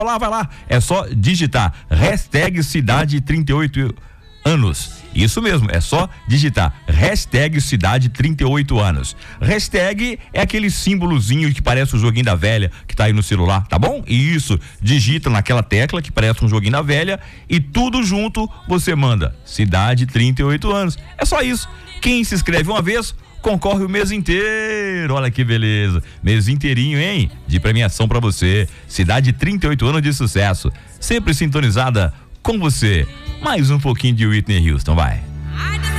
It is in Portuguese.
Vai lá, é só digitar hashtag cidade 38 anos. Isso mesmo, é só digitar hashtag cidade 38 anos. Hashtag é aquele símbolozinho que parece o joguinho da velha que tá aí no celular, tá bom? Isso, digita naquela tecla que parece um joguinho da velha e tudo junto você manda cidade 38 anos. É só isso. Quem se inscreve uma vez concorre o mês inteiro. Olha que beleza. Mês inteirinho, hein? De premiação pra você. Cidade 38 anos de sucesso. Sempre sintonizada com você. Mais um pouquinho de Whitney Houston, vai.